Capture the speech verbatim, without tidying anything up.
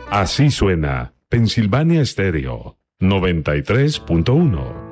Así suena Pensilvania Stereo noventa y tres punto uno.